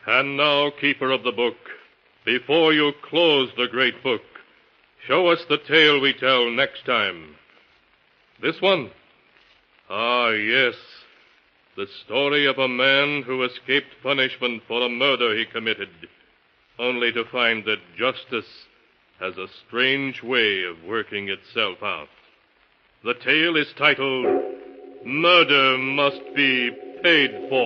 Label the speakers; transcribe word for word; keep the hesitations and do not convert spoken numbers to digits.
Speaker 1: And now, keeper of the book, before you close the great book, show us the tale we tell next time. This one? Ah, yes. The story of a man who escaped punishment for a murder he committed, only to find that justice has a strange way of working itself out. The tale is titled, Murder Must Be Paid For.